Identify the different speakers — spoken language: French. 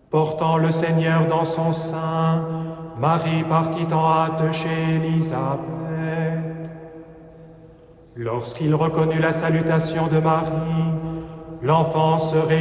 Speaker 1: Portant le Seigneur dans son sein, Marie partit en hâte chez Élisabeth. Lorsqu'il reconnut la salutation de Marie, l'enfant se réjouit.